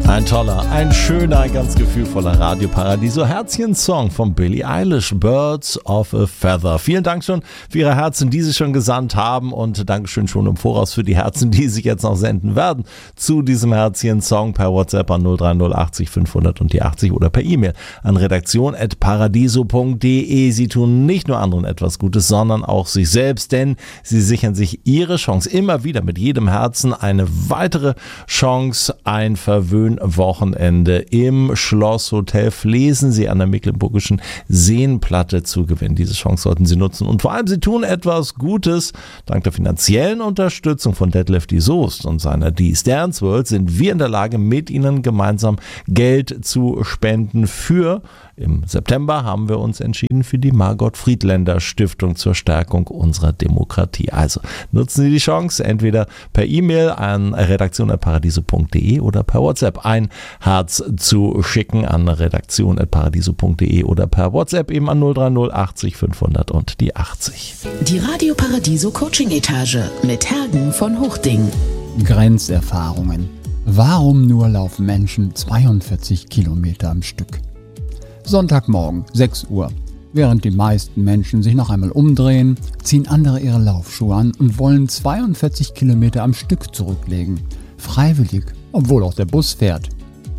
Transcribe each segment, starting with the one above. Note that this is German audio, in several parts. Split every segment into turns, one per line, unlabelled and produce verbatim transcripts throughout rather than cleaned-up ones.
Ein toller, ein schöner, ganz gefühlvoller Radioparadiso Herzchen-Song von Billie Eilish, Birds of a Feather. Vielen Dank schon für Ihre Herzen, die Sie schon gesandt haben, und Dankeschön schon im Voraus für die Herzen, die sich jetzt noch senden werden zu diesem Herzchen-Song per WhatsApp an null drei null achtzig fünfhundert und die achtzig oder per E-Mail an redaktion at paradiso punkt de. Sie tun nicht nur anderen etwas Gutes, sondern auch sich selbst, denn Sie sichern sich Ihre Chance immer wieder mit jedem Herzen eine weitere Chance, ein Verwöhn Wochenende im Schlosshotel Flesensee an der Mecklenburgischen Seenplatte zu gewinnen. Diese Chance sollten Sie nutzen, und vor allem Sie tun etwas Gutes. Dank der finanziellen Unterstützung von Detlef die Soest und seiner These Dance World sind wir in der Lage, mit Ihnen gemeinsam Geld zu spenden für, im September haben wir uns entschieden für die Margot Friedländer Stiftung zur Stärkung unserer Demokratie. Also nutzen Sie die Chance, entweder per E-Mail an redaktion at paradiso punkt de oder per WhatsApp ein Herz zu schicken an redaktion at paradiso punkt de oder per WhatsApp eben an null drei null achtzig fünfhundert und die achtzig.
Die Radio Paradiso Coaching Etage mit Hergen von Hochding.
Grenzerfahrungen. Warum nur laufen Menschen zweiundvierzig Kilometer am Stück? Sonntagmorgen, sechs Uhr. Während die meisten Menschen sich noch einmal umdrehen, ziehen andere ihre Laufschuhe an und wollen zweiundvierzig Kilometer am Stück zurücklegen. Freiwillig, obwohl auch der Bus fährt.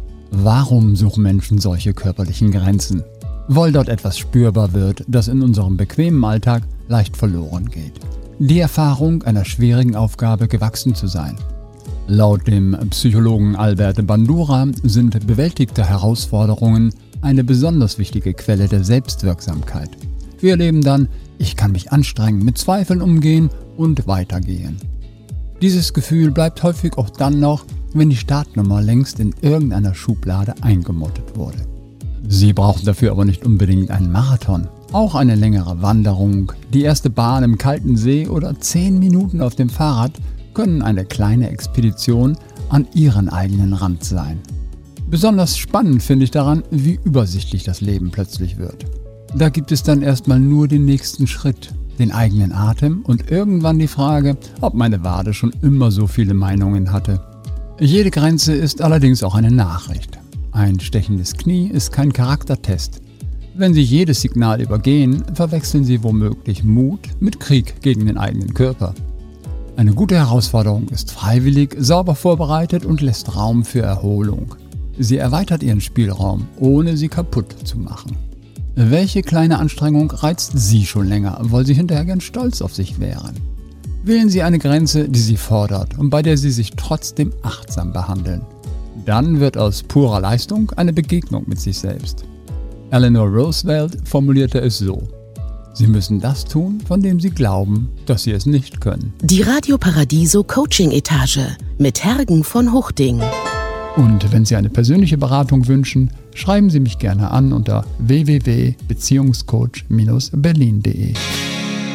Warum suchen Menschen solche körperlichen Grenzen? Weil dort etwas spürbar wird, das in unserem bequemen Alltag leicht verloren geht. Die Erfahrung, einer schwierigen Aufgabe gewachsen zu sein. Laut dem Psychologen Albert Bandura sind bewältigte Herausforderungen eine besonders wichtige Quelle der Selbstwirksamkeit. Wir erleben dann, ich kann mich anstrengen, mit Zweifeln umgehen und weitergehen. Dieses Gefühl bleibt häufig auch dann noch, wenn die Startnummer längst in irgendeiner Schublade eingemottet wurde. Sie brauchen dafür aber nicht unbedingt einen Marathon. Auch eine längere Wanderung, die erste Bahn im kalten See oder zehn Minuten auf dem Fahrrad können eine kleine Expedition an Ihren eigenen Rand sein. Besonders spannend finde ich daran, wie übersichtlich das Leben plötzlich wird. Da gibt es dann erstmal nur den nächsten Schritt, den eigenen Atem und irgendwann die Frage, ob meine Wade schon immer so viele Meinungen hatte. Jede Grenze ist allerdings auch eine Nachricht. Ein stechendes Knie ist kein Charaktertest. Wenn Sie jedes Signal übergehen, verwechseln Sie womöglich Mut mit Krieg gegen den eigenen Körper. Eine gute Herausforderung ist freiwillig, sauber vorbereitet und lässt Raum für Erholung. Sie erweitert Ihren Spielraum, ohne Sie kaputt zu machen. Welche kleine Anstrengung reizt Sie schon länger, weil Sie hinterher gern stolz auf sich wären? Wählen Sie eine Grenze, die Sie fordert und bei der Sie sich trotzdem achtsam behandeln. Dann wird aus purer Leistung eine Begegnung mit sich selbst. Eleanor Roosevelt formulierte es so: Sie müssen das tun, von dem Sie glauben, dass Sie es nicht können.
Die Radio Paradiso Coaching Etage mit Hergen von Hochding.
Und wenn Sie eine persönliche Beratung wünschen, schreiben Sie mich gerne an unter w w w punkt beziehungscoach Bindestrich berlin punkt de.